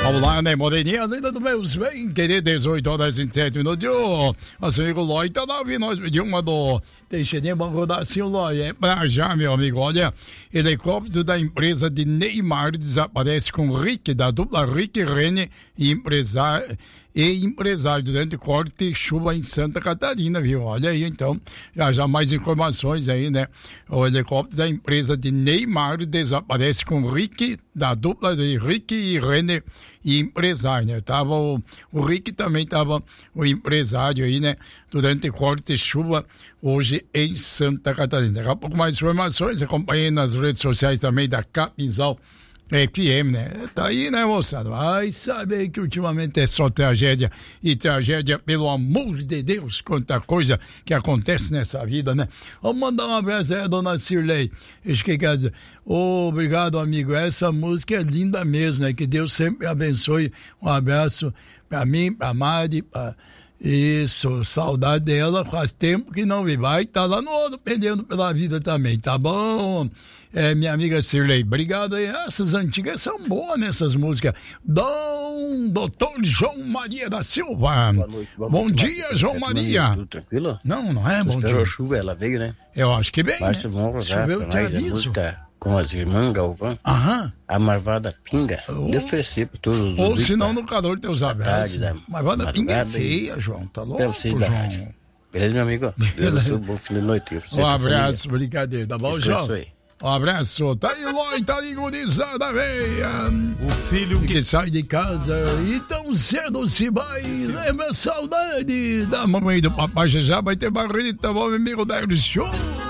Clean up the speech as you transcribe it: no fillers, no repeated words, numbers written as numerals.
Vamos lá, né, Moreninha, linda do meus bem, querido, 18 horas e 27 minutos. Nosso amigo Lói tá lá ouvindo, nós pedimos uma do Teixeirinha, vamos rodar assim o Lói, é pra já, meu amigo. Olha, helicóptero da empresa de Neymar desaparece com Rick, da dupla Rick Rene e empresário durante corte e chuva em Santa Catarina, viu? Olha aí, então, já mais informações aí, né? O helicóptero da empresa de Neymar desaparece com Rick, da dupla de Rick e Renner e empresário, né? Tava o Rick também tava o empresário aí, né? Durante corte e chuva hoje em Santa Catarina. Daqui a pouco mais informações, acompanhe nas redes sociais também da Capinzal FM, né? Tá aí, né, moçada? Vai saber que ultimamente é só tragédia. E tragédia, pelo amor de Deus, quanta coisa que acontece nessa vida, né? Vamos mandar um abraço aí a dona Cirlei. Isso que quer dizer. Obrigado, amigo. Essa música é linda mesmo, né? Que Deus sempre abençoe. Um abraço pra mim, pra Mari, Isso, saudade dela, faz tempo que não vi. Vai estar lá no outro peleando pela vida também, tá bom? Minha amiga Cirlei, obrigado aí. Essas antigas são boas nessas músicas. Doutor João Maria da Silva. Boa noite. Bom dia, João Maria. Tudo tranquilo? Não é bom dia. Esperou a chuva, ela veio, né? Eu acho que bem, Basta vamos choveu, pra nós a música com as irmãs Galvão. Aham. A Marvada Pinga. Deus oferecer pra todos os Ou se não, no calor teus abraços. da Marvada Pinga é madrugada feia, João. Tá louco, pra vocês da rádio. João. Beleza, meu amigo? Deus um bom fim de noite. Um abraço, brincadeira. Tá bom, João? Um abraço. Tá aí, Lói, tá aí, gurizada, veia. O filho que sai de casa e tão cedo se vai. Leva saudade da mamãe e do papai. Já vai ter barriga, tá bom, meu amigo? Show.